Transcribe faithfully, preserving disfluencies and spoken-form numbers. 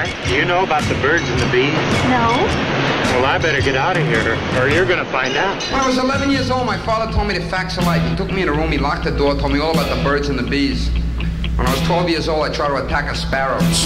Hi, do you know about the birds and the bees? No. Well, I better get out of here, or you're going to find out. When I was eleven years old, my father told me the facts of life. He took me in a room, he locked the door, told me all about the birds and the bees. When I was twelve years old, I tried to attack a sparrow.